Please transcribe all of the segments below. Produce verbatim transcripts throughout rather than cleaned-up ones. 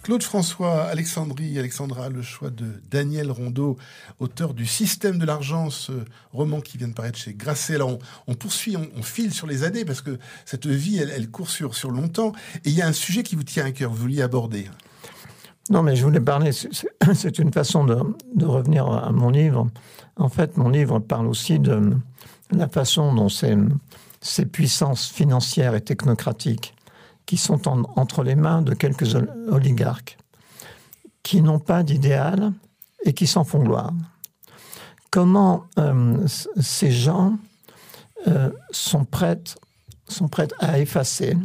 Claude François, Alexandrie, Alexandra, le choix de Daniel Rondeau, auteur du Système de l'argent, ce roman qui vient de paraître chez Grasset. Alors on, on poursuit, on, on file sur les années parce que cette vie, elle, elle court sur, sur longtemps. Et il y a un sujet qui vous tient à cœur, vous vouliez aborder. Non, mais je voulais parler, c'est, c'est une façon de, de revenir à mon livre. En fait, mon livre parle aussi de la façon dont ces, ces puissances financières et technocratiques qui sont en, entre les mains de quelques oligarques, qui n'ont pas d'idéal et qui s'en font gloire. Comment euh, c- ces gens euh, sont, prêts, sont prêts à effacer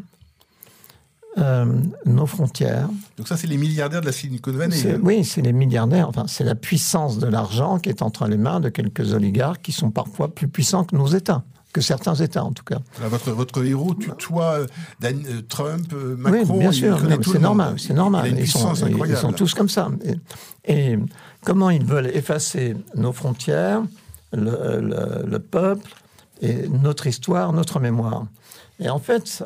euh, nos frontières. Donc ça, c'est les milliardaires de la Silicon Valley. C'est, oui, c'est les milliardaires. Enfin, c'est la puissance de l'argent qui est entre les mains de quelques oligarques qui sont parfois plus puissants que nos États. Que certains États, en tout cas. Alors votre, votre héros tutoie Dan, euh, Trump, euh, Macron... Oui, bien sûr, non, c'est, normal, c'est normal. Il a une ils, sont, incroyable. Ils sont tous comme ça. Et, et comment ils veulent effacer nos frontières, le, le, le peuple, et notre histoire, notre mémoire. Et en fait,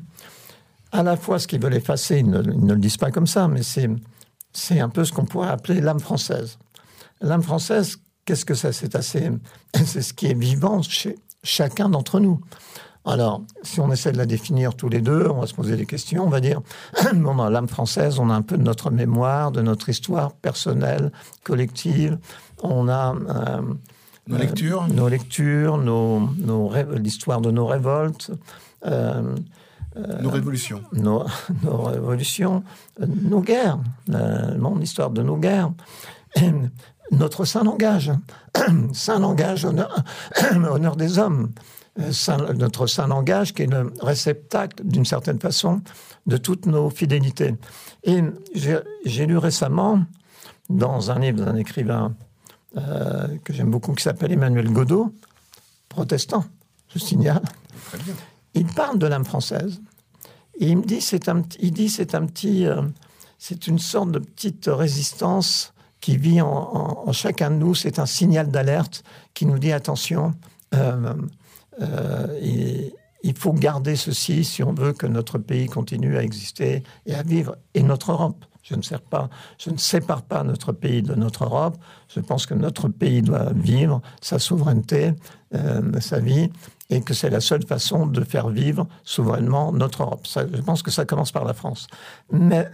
à la fois, ce qu'ils veulent effacer, ils ne, ils ne le disent pas comme ça, mais c'est, c'est un peu ce qu'on pourrait appeler l'âme française. L'âme française, qu'est-ce que c'est ? C'est assez... C'est ce qui est vivant chez chacun d'entre nous. Alors, si on essaie de la définir tous les deux, on va se poser des questions, on va dire, bon, dans l'âme française, on a un peu de notre mémoire, de notre histoire personnelle, collective, on a... Euh, nos lectures. Euh, nos lectures, nos, nos ré- l'histoire de nos révoltes. Euh, euh, nos révolutions. Nos, nos révolutions, euh, nos guerres, euh, mon histoire de nos guerres. Et, notre saint langage, saint langage, honneur, honneur des hommes, saint, notre saint langage qui est le réceptacle, d'une certaine façon, de toutes nos fidélités. Et j'ai, j'ai lu récemment, dans un livre d'un écrivain euh, que j'aime beaucoup, qui s'appelle Emmanuel Godeau, protestant, je signale, Très bien. Il parle de l'âme française. Et il me dit, c'est un, il dit, c'est un petit, euh, c'est une sorte de petite résistance qui vit en, en, en chacun de nous. C'est un signal d'alerte qui nous dit attention, euh, euh, il, il faut garder ceci si on veut que notre pays continue à exister et à vivre, et notre Europe. Je ne, sers pas, je ne sépare pas notre pays de notre Europe. Je pense que notre pays doit vivre sa souveraineté, euh, sa vie, et que c'est la seule façon de faire vivre souverainement notre Europe. Ça, je pense que ça commence par la France. Mais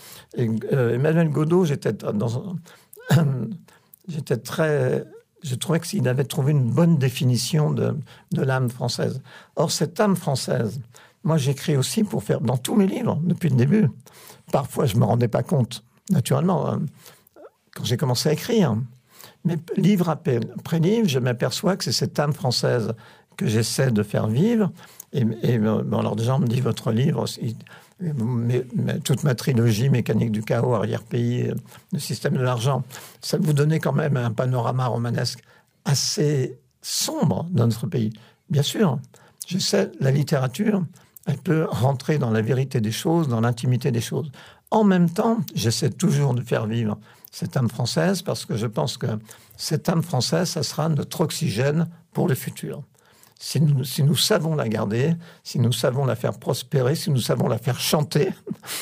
euh, Emmanuel Godeau, j'étais dans un, j'étais très... Je trouvais qu'il avait trouvé une bonne définition de, de l'âme française. Or, cette âme française, moi, j'écris aussi pour faire, dans tous mes livres, depuis le début. Parfois, je ne me rendais pas compte, naturellement, quand j'ai commencé à écrire. Mais livre après, après livre, je m'aperçois que c'est cette âme française que j'essaie de faire vivre. Et, et bon, alors, des gens me disent, votre livre, il, mais, mais, toute ma trilogie, Mécanique du chaos, Arrière-pays, le système de l'argent, ça vous donnait quand même un panorama romanesque assez sombre dans notre pays. Bien sûr, je sais, la littérature, elle peut rentrer dans la vérité des choses, dans l'intimité des choses. En même temps, j'essaie toujours de faire vivre cette âme française parce que je pense que cette âme française, ça sera notre oxygène pour le futur. Si nous, si nous savons la garder, si nous savons la faire prospérer, si nous savons la faire chanter,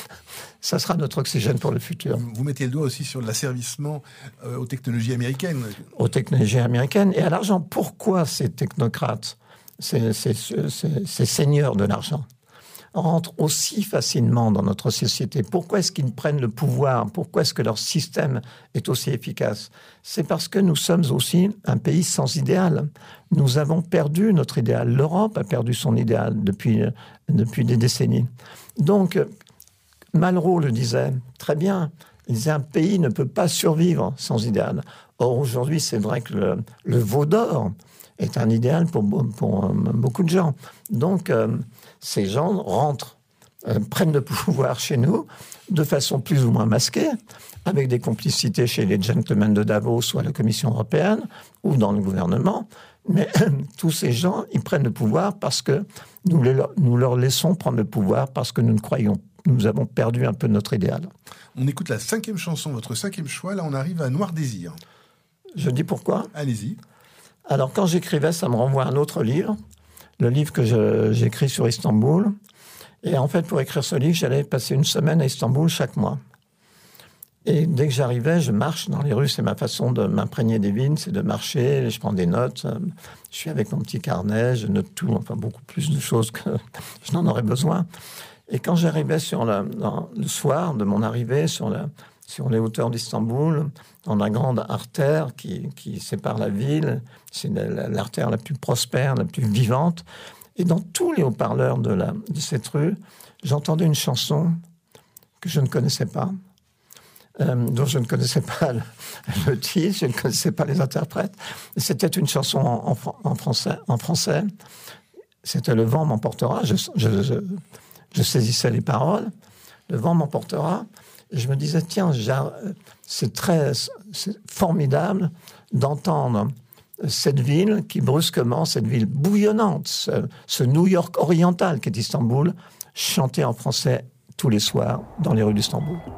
ça sera notre oxygène pour le futur. Vous mettez le doigt aussi sur l'asservissement euh, aux technologies américaines. Aux technologies américaines et à l'argent. Pourquoi ces technocrates, ces, ces, ces, ces seigneurs de l'argent, rentrent aussi facilement dans notre société? Pourquoi est-ce qu'ils prennent le pouvoir? Pourquoi est-ce que leur système est aussi efficace? C'est parce que nous sommes aussi un pays sans idéal. Nous avons perdu notre idéal. L'Europe a perdu son idéal depuis, depuis des décennies. Donc, Malraux le disait très bien. Il disait un pays ne peut pas survivre sans idéal. Or, aujourd'hui, c'est vrai que le, le veau d'or est un idéal pour, pour beaucoup de gens. Donc, euh, ces gens rentrent, euh, prennent le pouvoir chez nous de façon plus ou moins masquée, avec des complicités chez les gentlemen de Davos ou à la Commission européenne ou dans le gouvernement. Mais tous ces gens, ils prennent le pouvoir parce que nous, les, nous leur laissons prendre le pouvoir parce que nous ne croyons, nous avons perdu un peu notre idéal. On écoute la cinquième chanson, votre cinquième choix. Là, on arrive à Noir Désir. Je dis pourquoi ? Allez-y. Alors, quand j'écrivais, ça me renvoie à un autre livre, le livre que je, j'écris sur Istanbul. Et en fait, pour écrire ce livre, j'allais passer une semaine à Istanbul chaque mois. Et dès que j'arrivais, je marche dans les rues. C'est ma façon de m'imprégner des villes, c'est de marcher. Je prends des notes. Je suis avec mon petit carnet, je note tout, enfin beaucoup plus de choses que je n'en aurais besoin. Et quand j'arrivais sur la, dans, le soir de mon arrivée sur, la, sur les hauteurs d'Istanbul, dans la grande artère qui, qui sépare la ville, c'est la, l'artère la plus prospère, la plus vivante. Et dans tous les haut-parleurs de, la, de cette rue, j'entendais une chanson que je ne connaissais pas. Euh, dont je ne connaissais pas le, le titre, je ne connaissais pas les interprètes. C'était une chanson en, en, en, français, en français. C'était « Le vent m'emportera ». Je, je, je, je saisissais les paroles. « Le vent m'emportera ». Et je me disais, tiens, c'est très c'est formidable d'entendre cette ville qui, brusquement, cette ville bouillonnante, ce, ce New York oriental qu'est Istanbul, chanter en français tous les soirs dans les rues d'Istanbul.